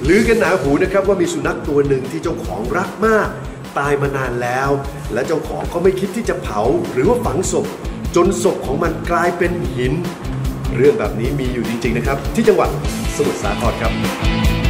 ลือกันหนาหูนะครับว่ามีสุนัขตัวหนึ่งที่เจ้าของรักมากตายมานานแล้วและเจ้าของก็ไม่คิดที่จะเผาหรือว่าฝังศพจนศพของมันกลายเป็นหินเรื่องแบบนี้มีอยู่จริงๆนะครับที่จังหวัดสมุทรสาครครับ